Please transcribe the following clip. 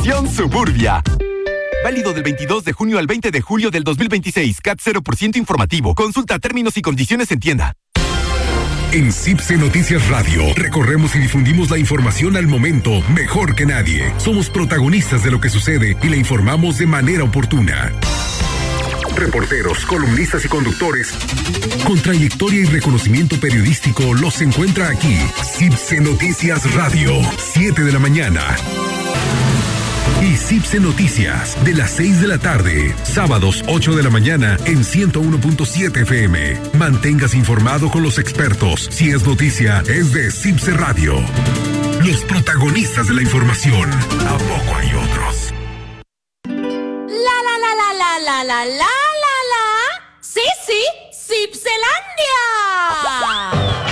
Versión Suburbia. Válido del 22 de junio al 20 de julio del 2026. CAT 0% informativo. Consulta términos y condiciones en tienda. En CIPSE Noticias Radio, recorremos y difundimos la información al momento mejor que nadie. Somos protagonistas de lo que sucede y le informamos de manera oportuna. Reporteros, columnistas y conductores con trayectoria y reconocimiento periodístico los encuentra aquí. CIPSE Noticias Radio, 7 de la mañana. Y CIPSE Noticias, de las 6 de la tarde, sábados 8 de la mañana en 101.7 FM. Manténgase informado con los expertos. Si es noticia, es de CIPSE Radio. Los protagonistas de la información. ¿A poco hay otros? La. Sí, Cipselandia.